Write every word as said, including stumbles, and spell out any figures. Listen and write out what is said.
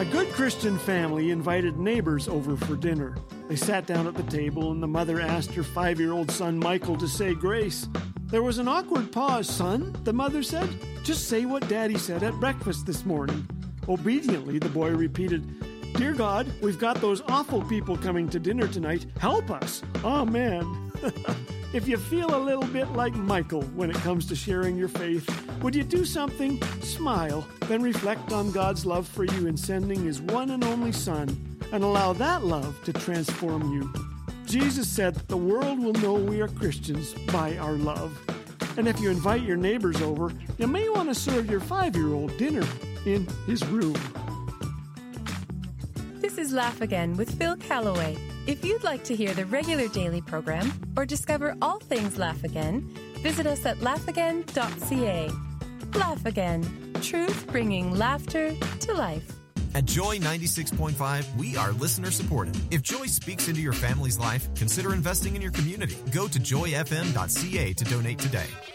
A good Christian family invited neighbors over for dinner. They sat down at the table, and the mother asked her five-year-old son Michael to say grace. There was an awkward pause. "Son," the mother said, "just say what Daddy said at breakfast this morning." Obediently, the boy repeated, "Dear God, we've got those awful people coming to dinner tonight. Help us. Amen." If you feel a little bit like Michael when it comes to sharing your faith, would you do something? Smile, then reflect on God's love for you in sending His one and only Son, and allow that love to transform you. Jesus said that the world will know we are Christians by our love. And if you invite your neighbors over, you may want to serve your five-year-old dinner in his room. This is Laugh Again with Phil Callaway. If you'd like to hear the regular daily program or discover all things Laugh Again, visit us at laugh again dot c a. Laugh Again, truth bringing laughter to life. At Joy ninety-six point five, we are listener supported. If Joy speaks into your family's life, consider investing in your community. Go to joy f m dot c a to donate today.